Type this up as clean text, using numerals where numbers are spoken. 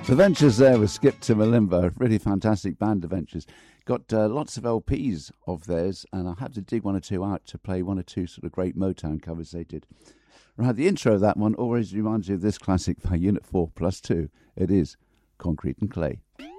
The Ventures there with Skip to Malimba, really fantastic band, The Ventures. Got lots of LPs of theirs, and I'll have to dig one or two out to play one or two sort of great Motown covers they did. Right, the intro of that one always reminds you of this classic by Unit 4+2. It is Concrete and Clay.